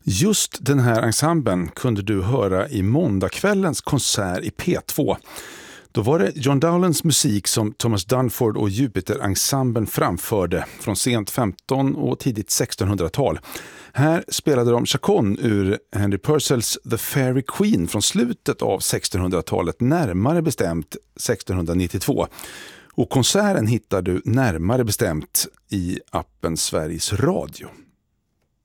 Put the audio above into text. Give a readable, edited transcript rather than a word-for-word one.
Just den här ensemblen kunde du höra i måndagskvällens konsert i P2. Då var det John Dowlands musik som Thomas Dunford och Jupiter-ensemblen framförde från sent 1500- och tidigt 1600-tal. Här spelade de Chaconne ur Henry Purcells The Fairy Queen från slutet av 1600-talet, närmare bestämt 1692. Och konserten hittar du närmare bestämt i appen Sveriges Radio.